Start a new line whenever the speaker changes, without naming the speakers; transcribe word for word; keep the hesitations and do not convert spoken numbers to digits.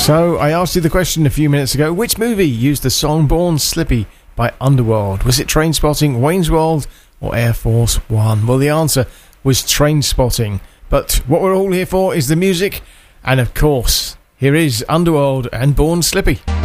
So, I asked you the question a few minutes ago, which movie used the song Born Slippy by Underworld? Was it Trainspotting, Wayne's World, or Air Force One? Well, the answer was Trainspotting. But what we're all here for is the music, and of course, here is Underworld and Born Slippy.